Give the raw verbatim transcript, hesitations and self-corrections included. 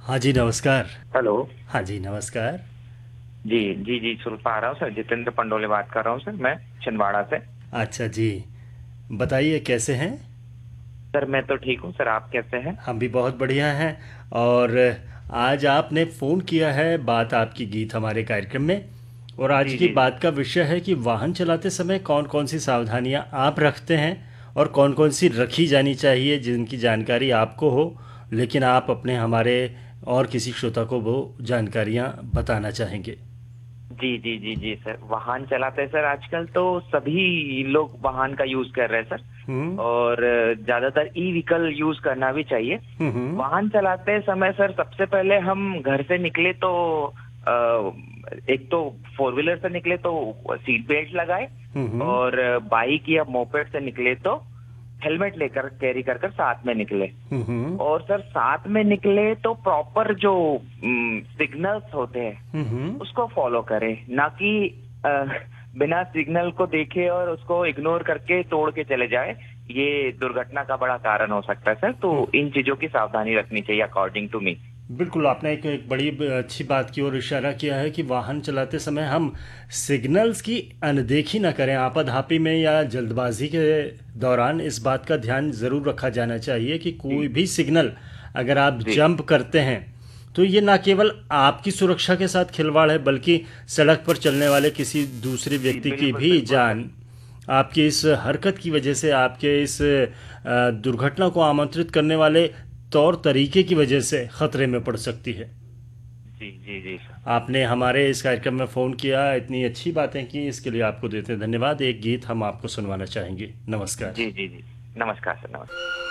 हाँ जी, नमस्कार। हेलो। हाँ जी, नमस्कार। जी जी जी सुन पा रहा हूँ सर। जितेंद्र पंडोले बात कर रहा हूँ सर, मैं छिंदवाड़ा से। अच्छा जी, बताइए कैसे हैं? सर मैं तो ठीक हूँ सर, आप कैसे हैं? हम भी बहुत बढ़िया हैं। और आज आपने फ़ोन किया है, बात आपकी गीत हमारे कार्यक्रम में। और आज जी की जी जी। बात का विषय है कि वाहन चलाते समय कौन कौन सी सावधानियां आप रखते हैं और कौन कौन सी रखी जानी चाहिए, जिनकी जानकारी आपको हो लेकिन आप अपने हमारे और किसी श्रोता को वो जानकारियां बताना चाहेंगे। जी जी जी जी सर, वाहन चलाते हैं सर। आजकल तो सभी लोग वाहन का यूज कर रहे हैं सर। हम्म। और ज्यादातर ई व्हीकल यूज करना भी चाहिए। हम्म। हम्म। वाहन चलाते समय सर सबसे पहले हम घर से निकले तो अ, एक तो फोर व्हीलर से निकले तो सीट बेल्ट लगाए। हम्म। और बाइक या मोपेड से निकले तो हेलमेट लेकर कैरी कर कर साथ में निकले। हम्म। और सर साथ में निकले तो प्रॉपर जो सिग्नल्स होते हैं हम्म। उसको फॉलो करें, ना कि अ, बिना सिग्नल को देखे और उसको इग्नोर करके तोड़ के चले जाए। ये दुर्घटना का बड़ा कारण हो सकता है सर, तो हम्म। इन चीजों की सावधानी रखनी चाहिए अकॉर्डिंग टू मी। बिल्कुल, आपने एक एक बड़ी ब- अच्छी बात की ओर इशारा किया है कि वाहन चलाते समय हम सिग्नल्स की अनदेखी ना करें। आपाधापी में या जल्दबाजी के दौरान इस बात का ध्यान ज़रूर रखा जाना चाहिए कि जी कोई भी सिग्नल अगर आप जी जंप करते हैं तो ये ना केवल आपकी सुरक्षा के साथ खिलवाड़ है, बल्कि सड़क पर चलने वाले किसी दूसरे जी, व्यक्ति की बिल्कुल भी बिल्कुल सर। जान आपकी इस हरकत की वजह से, आपके इस अ, दुर्घटना को आमंत्रित करने वाले तौर तरीके की वजह से खतरे में पड़ सकती है। जी जी जी सर। आपने हमारे इस कार्यक्रम में फ़ोन किया, इतनी अच्छी बातें की, इसके लिए आपको देते हैं धन्यवाद। एक गीत हम आपको सुनवाना चाहेंगे। नमस्कार। जी जी जी। नमस्कार सर, नमस्कार।